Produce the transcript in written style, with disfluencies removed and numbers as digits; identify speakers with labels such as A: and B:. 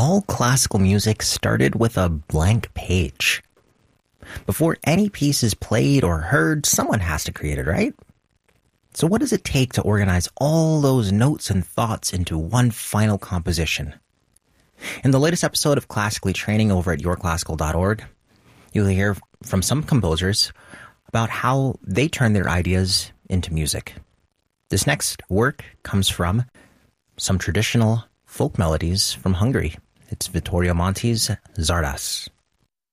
A: all classical music started with a blank page. Before any piece is played or heard, someone has to create it, right? So what does it take to organize all those notes and thoughts into one final composition? In the latest episode of Classically Training over at yourclassical.org, you'll hear from some composers about how they turn their ideas into music. This next work comes from some traditional folk melodies from Hungary. It's Vittorio Monti's Zardas.